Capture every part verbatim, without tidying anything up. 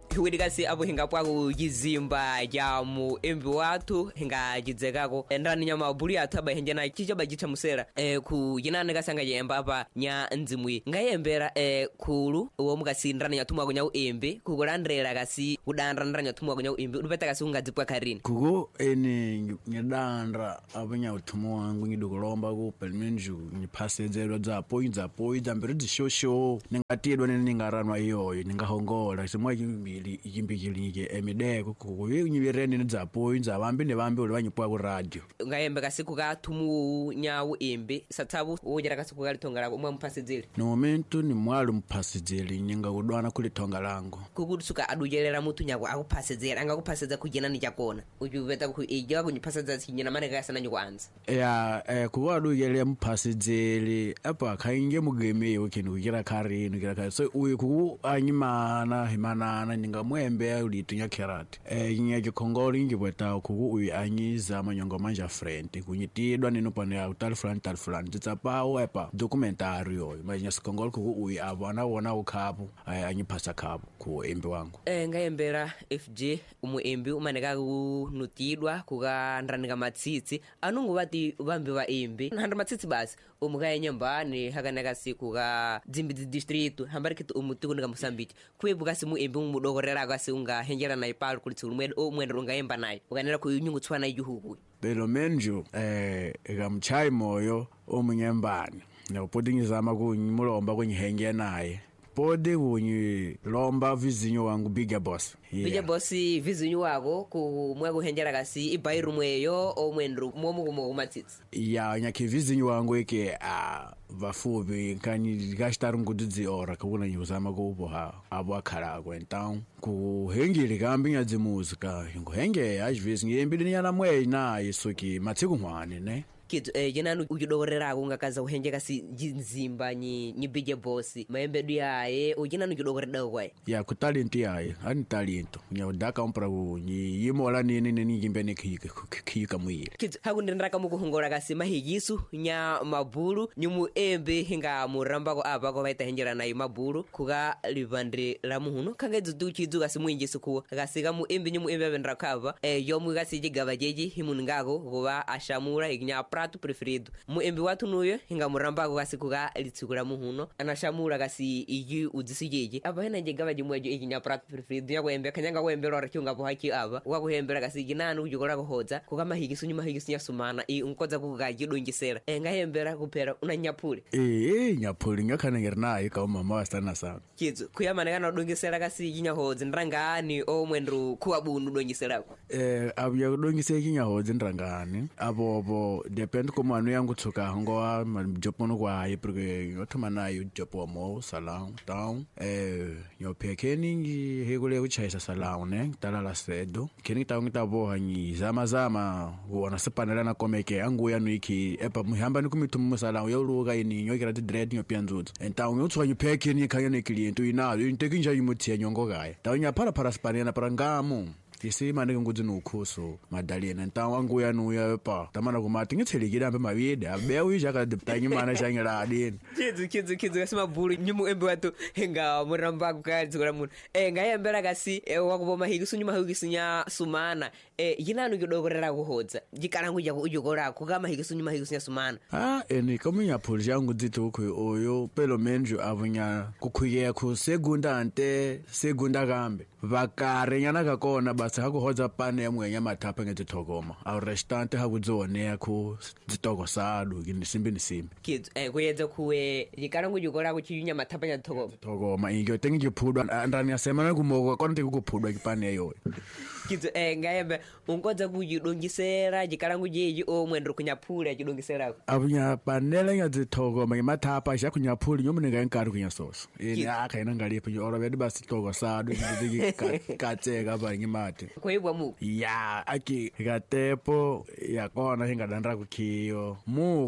hiwidikasi abo hingapwa kujizimba ya mu embi watu hinga jidzekako ndani nyama buli ataba henjena chichaba jitha musera eh ku yinane kasanga yemba apa nya nzimwi ngayembera eh kulu wo mukasi ndani nyatumwa kunya uembe kukulandrela kasi kudandra ndani nyatumwa kunya uembe udupeta kasi ungadzipwa karini kuko ene nyadandra abanya utumwa wangu ngidokolomba ku pelmenju nyiphasedzero za point za point ambere dzishosho ningatidwa ningaranwa iyoyo ningahongola simwa yimbili yimbikilike emideko kuyinyibirene za point za bambi ne bambi olwanyipwa ku radio ngayembe kasi kukatumu nya uembe sathabu ujera kasi kukalitonga umwe mpasedzeli no momento ni mwali mpasedzeli ninga kudwana kulitonga lango kukusuka adujelera mutu nyako akupasedzela anga kupaseza kujena ni chakona ujuveta ku ijwa kunyipaseza sinyina mane kasana nywanza ya eh kuwadu yele mpasedzeli apa khainge mugeme wekeni ukira kari nukira kari so uyi ku anyimana himanana ninga mwembe ulitunya carrot eh nyeke kongoli ngibweta ku uyi anyiza manyongo manja friend kunyitidwa ninopane ya tal fulani tal fulani tsapa apa documentario manya sikongoli ku uyi abona wona ukhapu anyipasa khapu ku embe wangu eh ngayembera F J umuembe umaneka kunutidwa kukandranika matsitsi anungu bati bambe ba embe handa matsitsi basi umukaye nyambani hakaneka siku ka dzimbi district hambarikito umutuko nika Mozambique kwebuka simu embe umudokorera kasi unga henjera na ipalu kulitsi umwe umwendo ungaemba naye ukanera kunyungu tswana ijuhuku belo menjo eh ekamchai moyo omunyembani nopodingizama kunyimulomba kunyihenge naye pode kunyi lomba vizinyo wangu bigger boss yeah. Bigger boss vizinyo wako kumwe kuhenjera kasi ibairu mweyo omwendru momu kumatsitsi ya nyaki vizinyo wangu eke a vafubi kani gashtarungudzi ora kubona nyuzama kuboha abo akhala kwentang kuhengile kambi nyazi muzika ngohenge ajivisi ngiyembili nyana mwe na yesuki matsiku ngwane ne kitu eh jenanu ujudokorera kungakaza uhenje kasi jinzimba nyi nyi bigger boss maembe diaye ujinanu ujudokorera kwaye ya ku talent yaye ani talento nyawdaka umpra nyi yimola nini nini ngimbene khike khika mwile kitu hakundendera kamukuhongora kasi mahigisu nya mabulu nyumu embe hinga muramba ko apa ko baita henjera na mabulu kuga livandre la muhuno kangedzo duchizu kasi mwinjisu ku kasi kamu embe nyumu embe bendra kava eh yomu kasi jigaba jeji himuningako kuba ashamura ignya prato preferido mu embe watu nuyo hinga muramba ko kasi kuga litsikura muhuno anashamura kasi iji udzisijeje aba hena jigaba jimwejo ignya prato preferido yako embe kanyanga ko embe lora kyunga bo haki aba wakuhembera kasi ginanu ujukora ko hoza kuga mahigisu nyuma mahigisu nya sumana i unkoza kugaji dongisera engahembera kupera unanyapule eh eh nyapule ngakhanengera naye ka mama wasana sana kidzo kuyamana kana dongisera kasi ginya hoza ndrangani omwendru kuwa bunu dongisera ko eh abya dongisera ginya hoza ndrangani abobo depend ko manu yangu tsuka ngowa jopono kwa yepruke yothoma nayo jopo mo salon town eh yo pekeningi hegule kuchaisa salon ne talala sedo keni taungi tabo hanyi zama zama wona sepanela na komeke angu ya nuiki epa muhamba ni kumitumu salon yoluka ini nyokera ti dread nyopianzuzo entaungi utswanyu pekeni kanya ne client inayo intekinja yimuthi nyongo kaya tawunya para para spanela para ngamo tisima ndike ngudzi nokhuso madaliena ntawangu yanu yapa tamana kumati ngitselikira ambe mawide abe uyijaka diptanyi mana shangela adini kids kids kids kasima bulu nyumu embe watu henga muramba kukadzikora munhu eh ngayembera kasi eh, wakuboma higisu nyuma higisu nya sumana eh yinanu kudokorera kuhodza jikarangu jako ujokora kugama higisu nyuma higisu nya sumana ah eni kominya pulja yangu dzito ku oyo pelo menjo avunya kukhuye ku segunda ante segunda kambe vakare nyana kakona basa hakuhodza pane yamwenya mathapa ngezithokoma au restaurant hakudzone ku dzitoko sadu kini simbi ni simbi kids eh kuyedza kuwe jikarangu jokora kuchinya mathapa nya thokoma thokoma ingo tengi jiphudwa ndani yasemana kumoko konti kuphudwa kipane yoyo kids eh ngayembe unkodza kujidongisera jikarangu jeji omwendro kunyaphula jidongisera abunya panela ngezithokoma ngemathapa shakunyaphula nyomunenga enkari kunyasoso ini akaina ngalipo oro bedi basi thoko sadu ngiziki katseka ba ngimati koyibwa mu ya aki gatepo yakona hingadandra kukhiyo mukho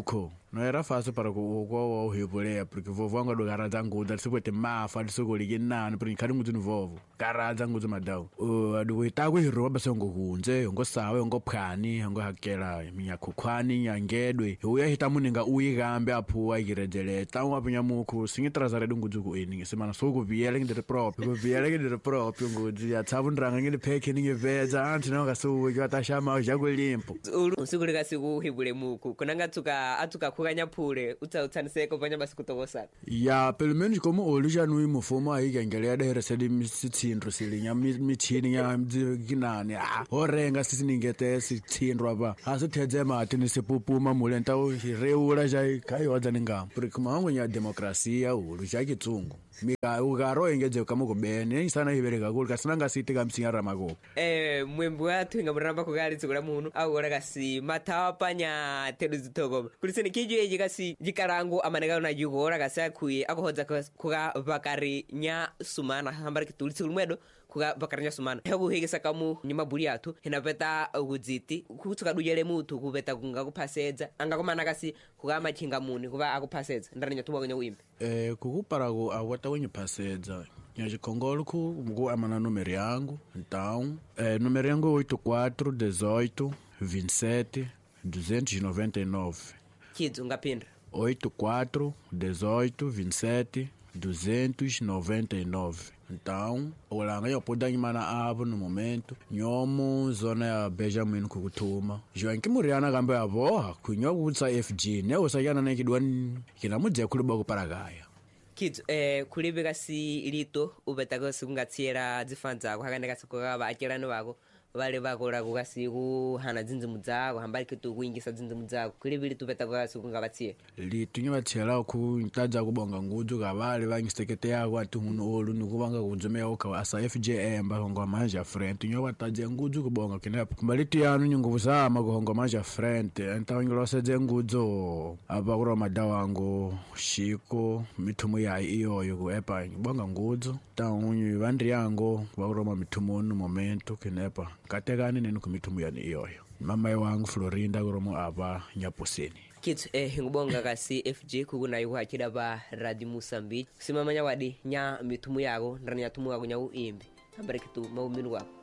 não era fácil para o qual o rebolea, porque o vovô anga do garazangu, da se te mafa, de sugo ligina, porque cada um no vovo, garazangu de madão. O do itago e roba se ngo hunze, ngo sawe, ngo phani, ngo hakela, minha kukwani, nyangedwe. O ya hita muninga uigambe apu aigirejele, tawo apunya muku, singi trazare dungu jugu ini, semana sugo viele ngire proprio, go viele ngire proprio ngo dia tsabundranga ngire peke ninge veza, anti no gasu, yo atashama jago limpo. Ulu suguri kasi kuhibule muku, kunanga tuka atuka kuganya pule, uta utaniseko panya basi kutogosa. Ya, pelo menos como o já no imofoma aí gangelea da recebe mitsindro silinya mithini ya ginane ah orenga sisiningete sithindro aba asitheze mathi nisipupuma mulenta o reula jai kayo wadzaninga porque mango nya demokrasia ulu ja kitsungu mika ugaro engeze kama kubene isana ibereka kuli kasinanga siti kamsinya ramako eh mwembu watu ngamuramba kugali tsukula muno au ora kasi matawa panya tedu zitogo kuliseni kije jikasi jikarangu amanega na jugora kasi akuye akohodza kuga bakari nya sumana hambara kitulitsi lumwedo kuga bakari nya sumana hebu higisa kamu nyuma buri atu hinapeta ugudziti kutsuka dujele mutu kubeta kunga kupaseza angakomana kasi kuga machinga muni kuba akupaseza ndani nya tumwa kwenye wimbe eh kukupara ku awata kwenye paseza nyaje kongolo ku mgo amana numero yangu então eh numero yangu oito quatro dezoito vinte e sete duzentos e noventa e nove kids ungapinda oito quatro dezoito vinte e sete duzentos e noventa e nove. Então, o langa eu posso dar mana abo no momento. Nyomo zona ya Benjamin kukutuma. Joan kimuriana gambe abo kunyo kutsa F G ne osayana na kidwan kina mudze kuliba ku paragaya. Kids eh kulibeka si lito ubetako sungatsiera dzifanza ko hakane kasi ko ba akirano bako vale vakora kukasi kuhana dzindzimu dzako hambali kitu kuingisa dzindzimu dzako kulibili tupeta kwasi kungavatsie litu nyavatshela ku ntadza kubonga ngudzu kavale vangisekete yako ati munhu olu nikuvanga kunzumea uka asa F J M bahonga manja friend nyovatadze ngudzu kubonga kinepo kumbalitu yanu nyinguvuzama kuhonga manja friend entawangiloseze ngudzu apa kura madawangu shiko mithumu yayi iyoyo kuepa ngibonga ngudzu taunyi vandri yango vakuroma mithumu no momento kinepa katekani neni kumithumu yani iyoyo mama wangu Florinda kuromo apa nyaposeni kitu eh ngibonga kasi F J kuguna yuko akida ba Radio Mozambique simamanya wadi nya mithumu yako ndani ya thumu yako nya uimbi ambare kitu mauminu wako